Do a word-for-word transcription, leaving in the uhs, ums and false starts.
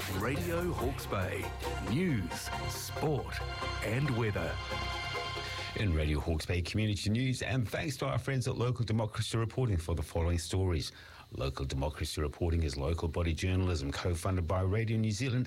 Radio Hawke's Bay. News, sport and weather. In Radio Hawke's Bay Community News, and thanks to our friends at Local Democracy Reporting for the following stories. Local Democracy Reporting is local body journalism co-funded by Radio New Zealand